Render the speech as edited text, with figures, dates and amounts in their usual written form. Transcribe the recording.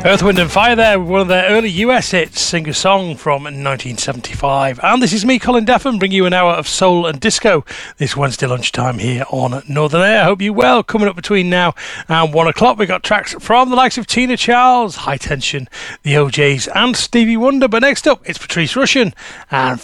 Earth, Wind and Fire there, one of their early US hits, Sing a Song from 1975. And this is me, Colin Deffin, bringing you an hour of soul and disco this Wednesday lunchtime here on Northern Air. Hope you're well. Coming up between now and 1 o'clock, we've got tracks from the likes of Tina Charles, High Tension, the OJs and Stevie Wonder. But next up, it's Patrice Rushen and